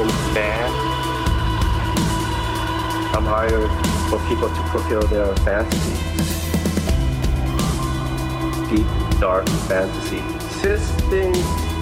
became bad. Come harder for people to fulfill their fantasies. Deep, dark fantasy. Cis things